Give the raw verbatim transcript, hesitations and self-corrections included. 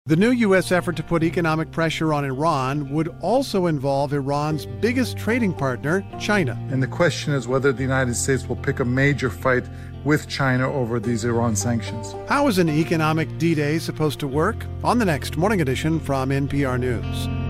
The new U S effort to put economic pressure on Iran would also involve Iran's biggest trading partner, China. And the question is whether the United States will pick a major fight with China over these Iran sanctions. How is an economic D-Day supposed to work? On the next Morning Edition from N P R News.